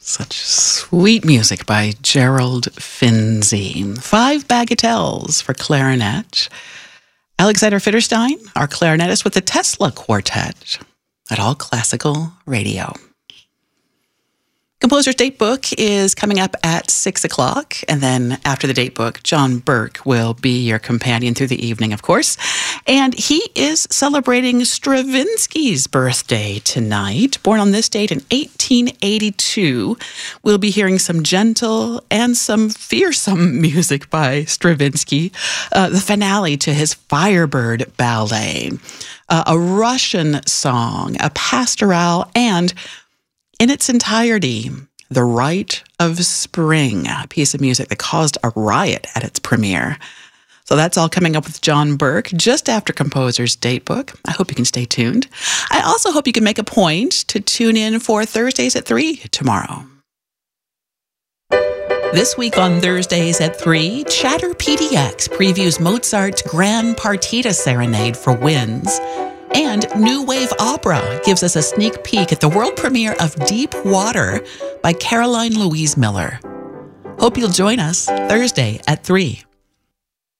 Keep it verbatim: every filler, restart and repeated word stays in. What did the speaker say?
Such sweet music by Gerald Finzi. Five bagatelles for clarinet. Alexander Fitterstein, our clarinetist with the Tesla Quartet at All Classical Radio. Composer's Date Book is coming up at six o'clock, and then after the date book, John Burke will be your companion through the evening, of course. And he is celebrating Stravinsky's birthday tonight. Born on this date in eighteen eighty-two, we'll be hearing some gentle and some fearsome music by Stravinsky, uh, the finale to his Firebird Ballet, uh, a Russian song, a pastoral, and in its entirety, The Rite of Spring, a piece of music that caused a riot at its premiere. So that's all coming up with John Burke just after Composer's Date Book. I hope you can stay tuned. I also hope you can make a point to tune in for Thursdays at three tomorrow. This week on Thursdays at three, Chatter P D X previews Mozart's Grand Partita Serenade for winds. And New Wave Opera gives us a sneak peek at the world premiere of Deep Water by Caroline Louise Miller. Hope you'll join us Thursday at three.